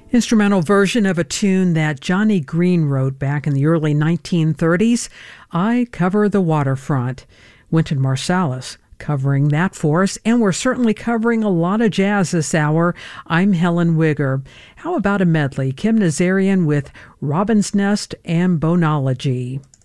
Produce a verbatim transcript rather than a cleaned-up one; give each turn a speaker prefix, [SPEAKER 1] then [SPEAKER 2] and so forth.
[SPEAKER 1] Instrumental version of a tune that Johnny Green wrote back in the early nineteen thirties, I Cover the Waterfront. Wynton Marsalis covering that for us, and we're certainly covering a lot of jazz this hour. I'm Helen Wigger. How about a medley? Kim Nazarian with Robin's Nest and Bonology.